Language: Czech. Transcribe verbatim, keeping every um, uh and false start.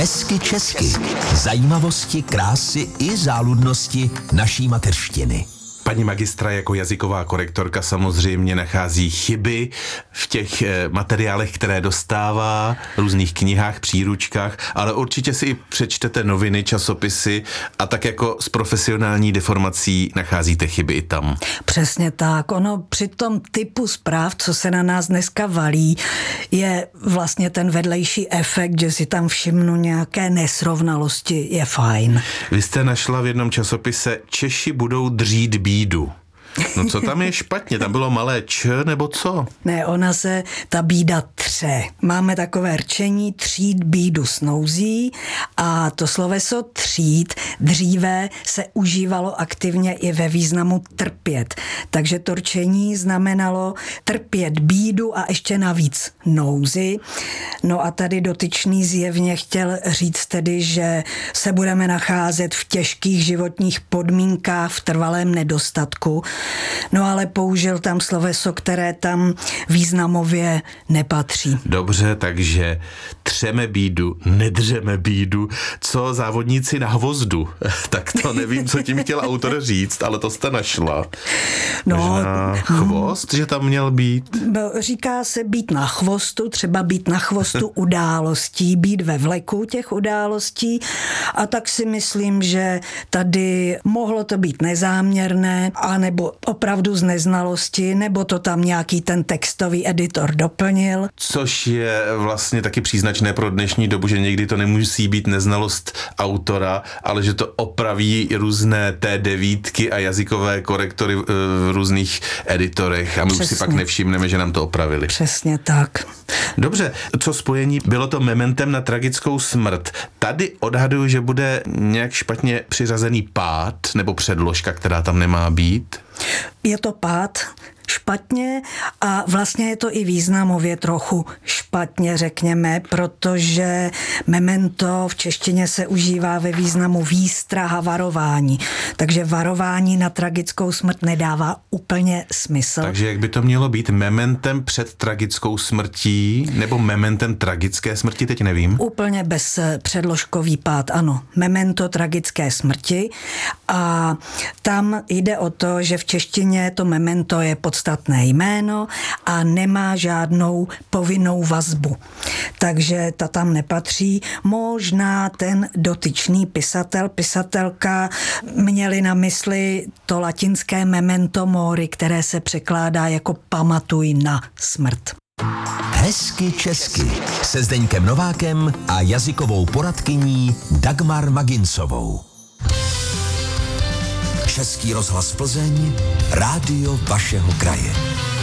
Hezky česky. Zajímavosti, krásy i záludnosti naší mateřštiny. Paní magistra jako jazyková korektorka samozřejmě nachází chyby v těch materiálech, které dostává, v různých knihách, příručkách, ale určitě si i přečtete noviny, časopisy a tak jako s profesionální deformací nacházíte chyby i tam. Přesně tak. Ono při tom typu zpráv, co se na nás dneska valí, je vlastně ten vedlejší efekt, že si tam všimnu nějaké nesrovnalosti, je fajn. Vy jste našla v jednom časopise Češi budou dřít bídu. No co tam je špatně? Tam bylo malé č, nebo co? Ne, ona se, ta bída tře. Máme takové rčení třít bídu snouzí a to sloveso třít dříve se užívalo aktivně i ve významu trpět. Takže to rčení znamenalo trpět bídu a ještě navíc nouzi. No a tady dotyčný zjevně chtěl říct tedy, že se budeme nacházet v těžkých životních podmínkách, v trvalém nedostatku. No ale použil tam sloveso, které tam významově nepatří. Dobře, takže třeme bídu, nedřeme bídu. Co závodníci na hvozdu? Tak to nevím, co tím chtěl autor říct, ale to jste našla. No, možná chvost, že tam měl být? Říká se být na chvostu, třeba být na chvostu událostí, být ve vleku těch událostí a tak si myslím, že tady mohlo to být nezáměrné, anebo opravdu z neznalosti, nebo to tam nějaký ten textový editor doplnil. Což je vlastně taky příznačné pro dnešní dobu, že někdy to nemusí být neznalost autora, ale že to opraví různé té devítky a jazykové korektory v různých editorech a my Přesně. už si pak nevšimneme, že nám to opravili. Přesně tak. Dobře, co spojení? Bylo to mementem na tragickou smrt. Tady odhaduju, že bude nějak špatně přiřazený pád nebo předložka, která tam nemá být. Je to pád špatně a vlastně je to i významově trochu špatně, řekněme, protože memento v češtině se užívá ve významu výstraha, varování. Takže varování na tragickou smrt nedává úplně smysl. Takže jak by to mělo být? Mementem před tragickou smrtí nebo mementem tragické smrti? Teď nevím. Úplně bez předložkový pád, ano. Memento tragické smrti a tam jde o to, že v češtině to memento je podstatné jméno a nemá žádnou povinnou vazbu. Takže ta tam nepatří. Možná ten dotyčný pisatel, pisatelka měli na mysli to latinské memento mori, které se překládá jako pamatuj na smrt. Hezky česky se Zdeňkem Novákem a jazykovou poradkyní Dagmar Maginsovou. Český rozhlas Plzeň, rádio vašeho kraje.